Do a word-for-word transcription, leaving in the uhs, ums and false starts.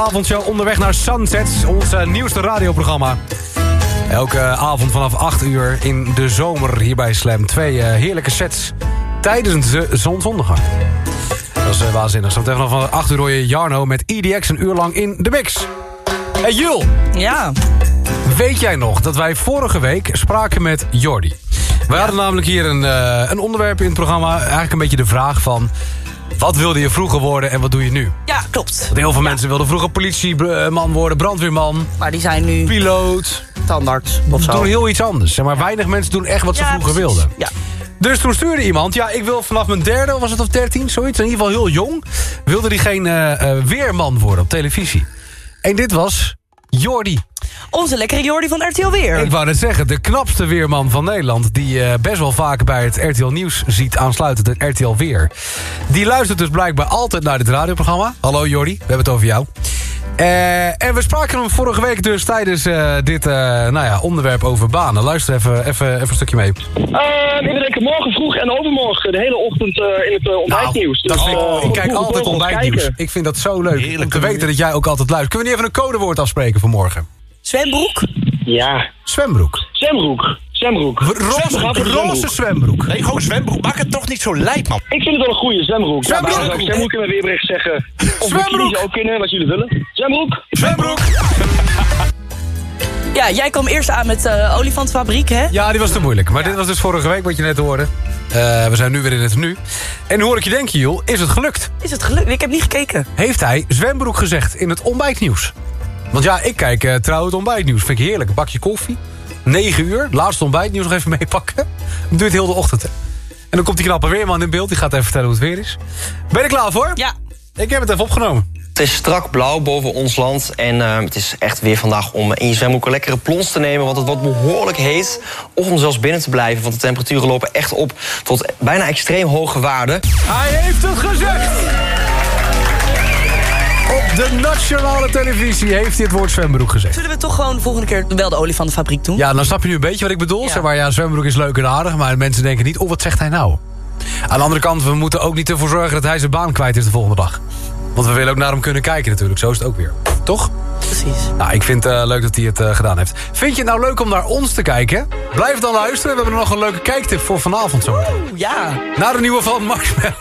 Avondshow onderweg naar Sunsets, ons uh, nieuwste radioprogramma. Elke avond vanaf acht uur in de zomer hier bij Slam. Twee uh, heerlijke sets tijdens de zonsondergang. Dat is uh, waanzinnig. Zometeen vanaf acht uur hoor je Jarno met E D X een uur lang in de mix. Hey Jul! Ja. Weet jij nog dat wij vorige week spraken met Jordi? Wij hadden namelijk hier een, uh, een onderwerp in het programma. Eigenlijk een beetje de vraag van... wat wilde je vroeger worden en wat doe je nu? Ja, klopt. Want heel veel ja. mensen wilden vroeger politieman worden, brandweerman. Maar die zijn nu... piloot. Tandarts of zo. Doen heel iets anders. Zeg maar ja. Weinig mensen doen echt wat ze ja, vroeger precies. wilden. Ja. Dus toen stuurde iemand... ja, ik wil vanaf mijn derde, of was het of dertien, zoiets... in ieder geval heel jong... wilde die geen uh, uh, weerman worden op televisie. En dit was Jordi. Onze lekkere Jordi van R T L Weer. Ik wou net zeggen, de knapste weerman van Nederland... die uh, best wel vaak bij het R T L Nieuws ziet aansluiten, het R T L Weer. Die luistert dus blijkbaar altijd naar dit radioprogramma. Hallo Jordi, we hebben het over jou. Uh, en we spraken hem vorige week dus tijdens uh, dit uh, nou ja, onderwerp over banen. Luister even, even, even een stukje mee. Uh, ik denk morgen vroeg en overmorgen de hele ochtend uh, in het uh, ontbijtnieuws. Nou, dus, dat vind ik, uh, ik kijk altijd ontbijtnieuws. Ik vind dat zo leuk Heerlijk, om te weten dat jij ook altijd luistert. Kunnen we niet even een codewoord afspreken voor morgen? Zwembroek? Ja. Zwembroek. Zwembroek. Zwembroek. Roze, roze zwembroek. Nee, gewoon zwembroek. Maak het toch niet zo lijp, man. Ik vind het wel een goede zwembroek. Zwembroek. Ja, zou ik zwembroek in mijn weerbericht zeggen. Of Zwembroek. ook kunnen, wat jullie willen. Zwembroek. Zwembroek. Ja, jij kwam eerst aan met uh, Olifantfabriek, hè? Ja, die was te moeilijk. Maar ja. dit was dus vorige week wat je net hoorde. Uh, we zijn nu weer in het nu. En nu hoor ik je denken, Joel, is het gelukt? Is het gelukt? Ik heb niet gekeken. Heeft hij zwembroek gezegd in het ontbijtnieuws? Want ja, ik kijk uh, trouw het ontbijtnieuws. Vind ik heerlijk. Een bakje koffie. negen uur. Laatste ontbijtnieuws nog even meepakken. Dat duurt heel de ochtend. Hè. En dan komt die knappe weerman in beeld. Die gaat even vertellen hoe het weer is. Ben je er klaar voor? Ja. Ik heb het even opgenomen. Het is strak blauw boven ons land. En uh, het is echt weer vandaag om in je zwembroek een lekkere plons te nemen. Want het wordt behoorlijk heet. Of om zelfs binnen te blijven. Want de temperaturen lopen echt op tot bijna extreem hoge waarden. Hij heeft het gezegd! Op de nationale televisie heeft hij het woord zwembroek gezegd. Zullen we toch gewoon de volgende keer wel de Olifantenfabriek doen? Ja, dan snap je nu een beetje wat ik bedoel. Ja. Zeg maar, ja, zwembroek is leuk en aardig, maar mensen denken niet... oh, wat zegt hij nou? Aan de andere kant, we moeten ook niet ervoor zorgen... dat hij zijn baan kwijt is de volgende dag. Want we willen ook naar hem kunnen kijken natuurlijk. Zo is het ook weer. Toch? Precies. Nou, ik vind het uh, leuk dat hij het uh, gedaan heeft. Vind je het nou leuk om naar ons te kijken? Blijf dan luisteren. We hebben nog een leuke kijktip voor vanavond zo. Oeh, ja. Naar de nieuwe van Marshmello.